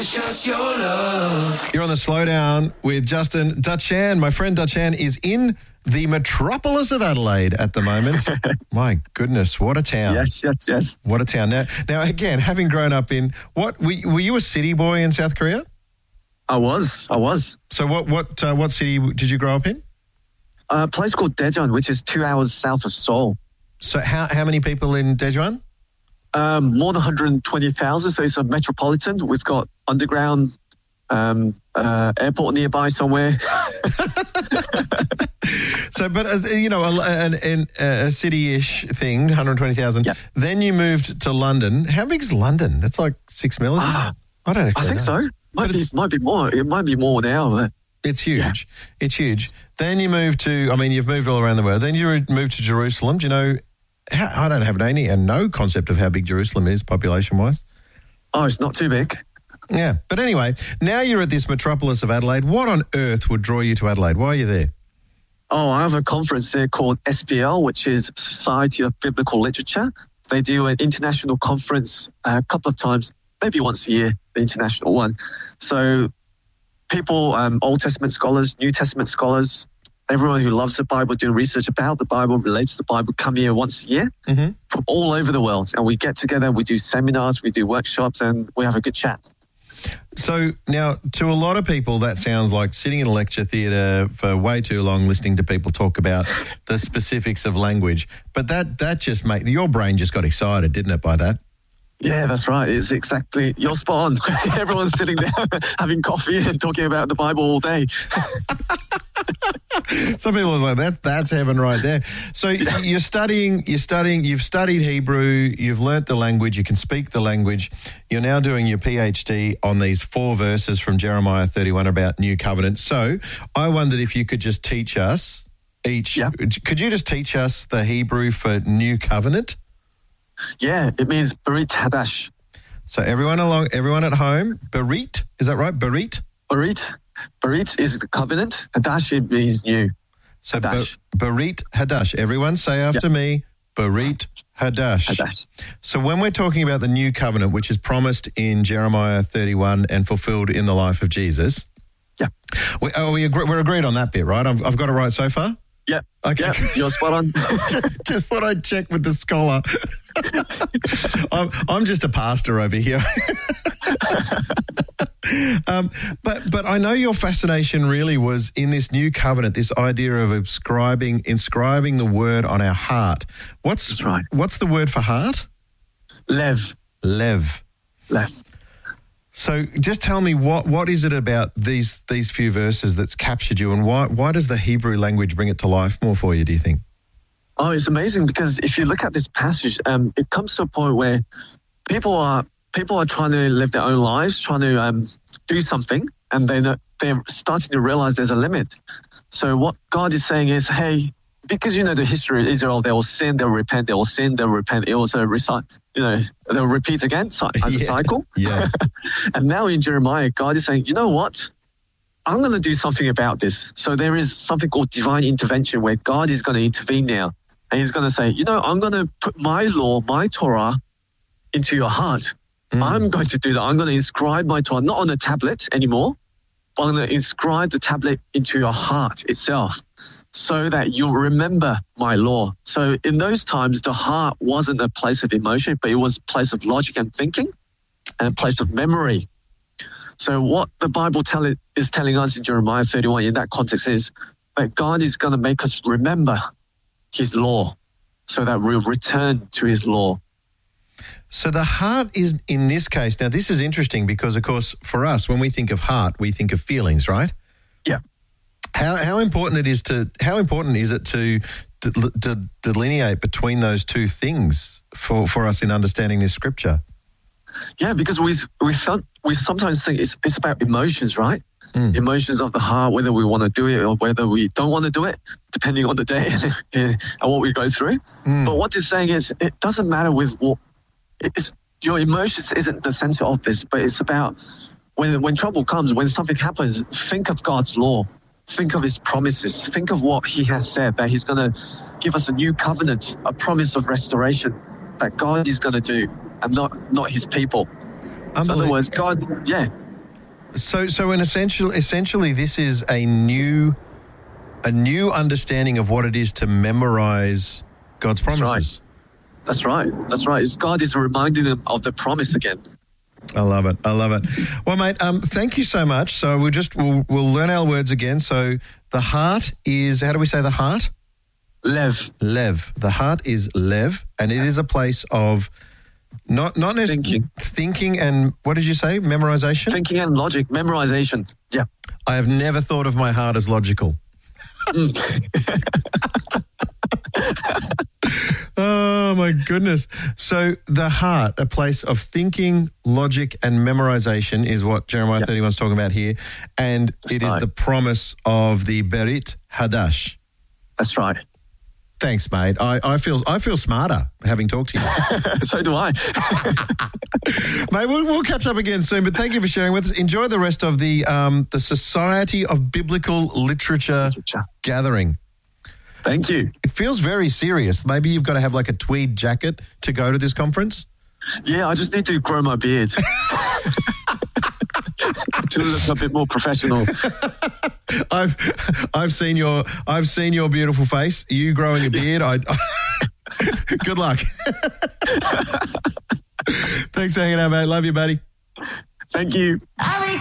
You're on the Slowdown with Justin. Dutchan, my friend Dutchan, is in the metropolis of Adelaide at the moment. My goodness, what a town. Yes. What a town. Now again, having grown up in, were you a city boy in South Korea? I was. So what city did you grow up in? A place called Daejeon, which is 2 hours south of Seoul. So how many people in Daejeon? More than 120,000. So it's a metropolitan. We've got underground airport nearby somewhere. So, but a city-ish thing, 120,000. Yeah. Then you moved to London. How big is London? That's like 6 million, isn't it? I don't know. I think so. Might be more. It might be more now. But it's huge. Yeah. It's huge. Then you moved you've moved all around the world. Then you moved to Jerusalem. Do you know, I don't have no concept of how big Jerusalem is population-wise. Oh, it's not too big. Yeah. But anyway, now you're at this metropolis of Adelaide. What on earth would draw you to Adelaide? Why are you there? Oh, I have a conference there called SBL, which is Society of Biblical Literature. They do an international conference a couple of times, maybe once a year, the international one. So people, Old Testament scholars, New Testament scholars, everyone who loves the Bible, doing research about the Bible, relates to the Bible, come here once a year from all over the world. And we get together, we do seminars, we do workshops, and we have a good chat. So now, to a lot of people, that sounds like sitting in a lecture theatre for way too long, listening to people talk about the specifics of language. But that just your brain just got excited, didn't it, by that? Yeah, that's right. It's exactly, you're spot on. Everyone's sitting there having coffee and talking about the Bible all day. Some people are like, that's heaven right there. So you've studied Hebrew, you've learnt the language, you can speak the language. You're now doing your PhD on these 4 verses from Jeremiah 31 about New Covenant. So I wondered if you could just teach us could you just teach us the Hebrew for New Covenant? Yeah, it means Berit Hadash. So everyone at home, Berit, is that right? Berit? Berit is the covenant. Hadash, it means new. So Hadash. Berit Hadash. Everyone say after me, Berit Hadash. So when we're talking about the new covenant, which is promised in Jeremiah 31 and fulfilled in the life of Jesus. Yeah. We're agreed on that bit, right? I've got it right so far? Yeah. Okay. Yeah, you're spot on. Just thought I'd check with the scholar. I'm just a pastor over here. But I know your fascination really was in this new covenant, this idea of inscribing the word on our heart. That's right. What's the word for heart? Lev. So just tell me what is it about these few verses that's captured you, and why does the Hebrew language bring it to life more for you, do you think? Oh, it's amazing because if you look at this passage, it comes to a point where people are trying to live their own lives, trying to do something, and they're starting to realize there's a limit. So what God is saying is, hey, because you know the history of Israel, they will sin, they'll repent, they will sin, they'll repent. It also they'll repeat again as a cycle. Yeah. And now in Jeremiah, God is saying, you know what? I'm going to do something about this. So there is something called divine intervention where God is going to intervene now. And he's going to say, I'm going to put my law, my Torah into your heart. I'm going to do that. I'm going to inscribe my Torah, not on a tablet anymore, but I'm going to inscribe the tablet into your heart itself so that you'll remember my law. So in those times, the heart wasn't a place of emotion, but it was a place of logic and thinking and a place of memory. So what the Bible is telling us in Jeremiah 31 in that context is that God is going to make us remember his law so that we'll return to his law. So the heart is, in this case, now this is interesting because, of course, for us, when we think of heart, we think of feelings, right? Yeah. How important is it to delineate between those two things for us in understanding this scripture? Yeah, because we sometimes think it's about emotions, right? Emotions of the heart, whether we want to do it or whether we don't want to do it, depending on the day and what we go through. But what it's saying is it doesn't matter with what your emotions isn't the center of this, but it's about when trouble comes, when something happens, think of God's law, think of his promises, think of what he has said, that he's going to give us a new covenant, a promise of restoration that God is going to do and not his people. So in other words, God, So essentially, this is a new understanding of what it is to memorize God's promises. That's right. God is reminding them of the promise again. I love it. Well, mate, thank you so much. So we'll learn our words again. So the heart is, how do we say the heart? Lev. The heart is lev, and it is a place of not necessarily thinking and, what did you say? Memorization? Thinking and logic, memorization. Yeah. I have never thought of my heart as logical. Oh, my goodness. So the heart, a place of thinking, logic, and memorization is what Jeremiah 31 is talking about here. And it is the promise of the Berit Hadash. That's right. Thanks, mate. I feel smarter having talked to you. So do I. Mate, we'll catch up again soon, but thank you for sharing with us. Enjoy the rest of the Society of Biblical Literature gathering. Thank you. It feels very serious. Maybe you've got to have like a tweed jacket to go to this conference? Yeah, I just need to grow my beard. To look a bit more professional. I've seen your beautiful face. You growing a beard. Good luck. Thanks for hanging out, mate. Love you, buddy. Thank you.